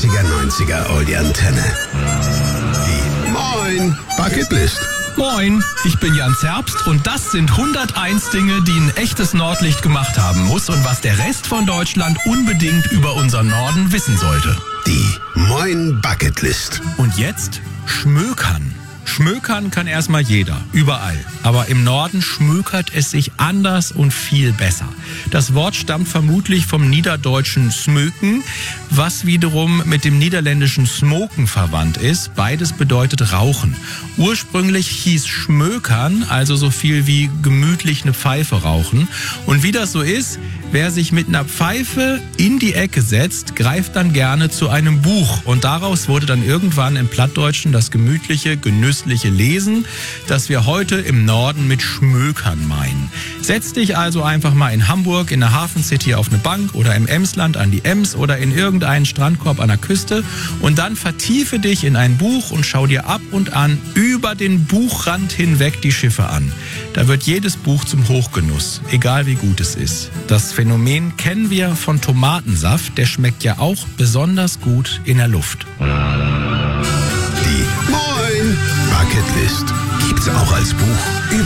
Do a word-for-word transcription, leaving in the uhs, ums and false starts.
achtziger, neunziger Oldie Antenne. Die Moin Bucketlist. Moin, ich bin Jan Zerbst und das sind hunderteins Dinge, die ein echtes Nordlicht gemacht haben muss und was der Rest von Deutschland unbedingt über unseren Norden wissen sollte. Die Moin Bucketlist. Und jetzt Schmökern. Schmökern kann erstmal jeder, überall. Aber im Norden schmökert es sich anders und viel besser. Das Wort stammt vermutlich vom niederdeutschen smöken, was wiederum mit dem niederländischen smoken verwandt ist. Beides bedeutet rauchen. Ursprünglich hieß schmökern, also so viel wie gemütlich eine Pfeife rauchen. Und wie das so ist, wer sich mit einer Pfeife in die Ecke setzt, greift dann gerne zu einem Buch. Und daraus wurde dann irgendwann im Plattdeutschen das gemütliche, genüssliche Lesen, das wir heute im Norden mit Schmökern meinen. Setz dich also einfach mal in Hamburg in der Hafen City auf eine Bank oder im Emsland an die Ems oder in irgendeinen Strandkorb an der Küste und dann vertiefe dich in ein Buch und schau dir ab und an über den Buchrand hinweg die Schiffe an. Da wird jedes Buch zum Hochgenuss, egal wie gut es ist. Das Phänomen kennen wir von Tomatensaft, der schmeckt ja auch besonders gut in der Luft. Die Moin Bucketlist gibt's auch als Buch.